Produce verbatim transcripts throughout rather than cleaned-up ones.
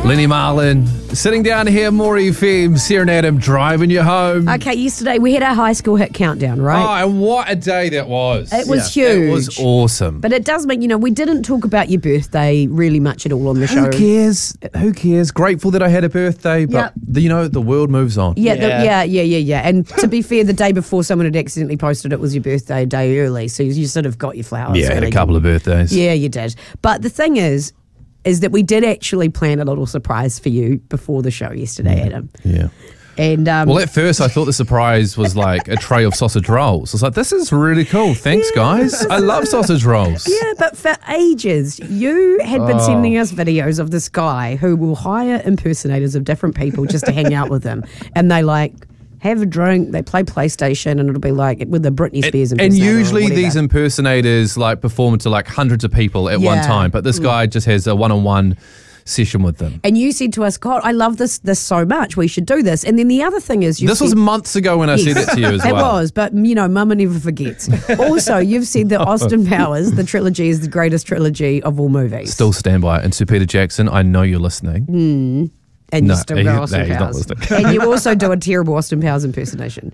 Lenny Marlin, sitting down here, More F M, Sarah and Adam driving you home. Okay, yesterday we had our high school hit countdown, right? Oh, and what a day that was. It was Yeah. huge. It was awesome. But it does mean, you know, we didn't talk about your birthday really much at all on the show. Who cares? Who cares? Grateful that I had a birthday, but, Yep. the, you know, the world moves on. Yeah, the, Yeah. yeah, yeah, yeah, yeah. And to be fair, the day before someone had accidentally posted it was your birthday a day early, so you sort of got your flowers. Yeah, I had a early. couple of birthdays. Yeah, you did. But the thing is, is that we did actually plan a little surprise for you before the show yesterday, Adam. Yeah. And um, Well, at first, I thought the surprise was like a tray of sausage rolls. I was like, this is really cool. Thanks, guys. I love sausage rolls. yeah, but for ages, you had been Oh. sending us videos of this guy who will hire impersonators of different people just to hang out with them. And they like have a drink, they play PlayStation, and it'll be like with the Britney Spears And impersonator or usually whatever. these impersonators like perform to like hundreds of people at one Yeah. time, but this guy just has a one-on-one session with them. And you said to us, God, I love this this so much. We should do this. And then the other thing is, you This was said, months ago when I said it to you as It well. was, but you know, Mama never forgets. Also, you've said that Austin Powers, the trilogy, is the greatest trilogy of all movies. Still stand by it. And Sir Peter Jackson, I know you're listening. and No, you still he- go no, Austin he's not Powers. listening. And you also do a terrible Austin Powers impersonation.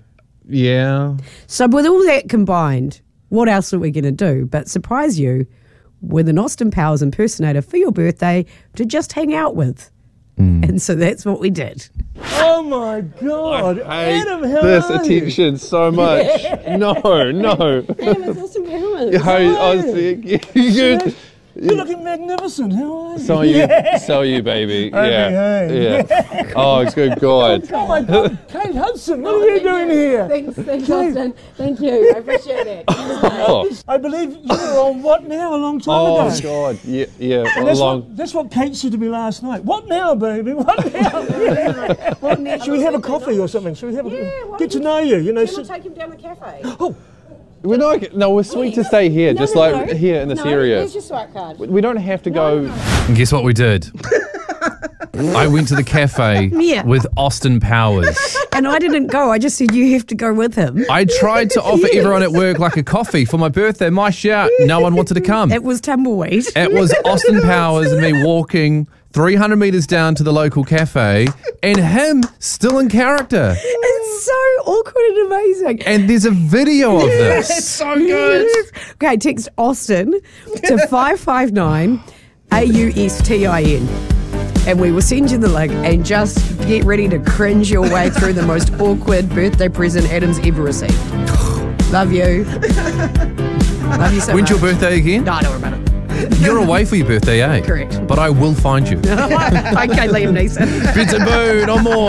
Yeah. So with all that combined, what else are we going to do but surprise you with an Austin Powers impersonator for your birthday to just hang out with? Mm. And so that's what we did. Oh my God, Adam, how this are you? attention so much. No, no. Austin Powers. How, honestly, you, you, You're looking magnificent. How are you? so are you, so are you, baby. Yeah, yeah. Oh, good God. Oh my God, Kate Hudson, what are you doing here? Thanks, thanks, Austin. Thank you. I appreciate it. Oh, I believe you were on What Now a long time oh ago. God. Yeah, yeah. And that's, Long. what, that's what Kate said to me last night. What now, baby? What now? What next? Should we have a coffee or something? Should we have a Yeah, why get to don't know you? You know. We'll sit- take him down the cafe. oh, We're not. No, we're sweet to stay here, just like here in this area. Here's your swipe card. We don't have to go. And guess what we did? I went to the cafe Yeah. with Austin Powers. And I didn't go. I just said you have to go with him. I tried to offer everyone at work like a coffee for my birthday, my shout. No one wanted to come. It was tumbleweed. It was Austin Powers and me walking three hundred metres down to the local cafe and him still in character. It's so awkward and amazing. And there's a video of this. It's so good. Okay, text Austin to five five nine A U S T I N. And we will send you the link and just get ready to cringe your way through the most awkward birthday present Adam's ever received. Love you. Love you so When's much. your birthday again? No, don't worry about it. You're away for your birthday, eh? Correct. But I will find you. Okay, Liam Neeson. Bits and Boone on More.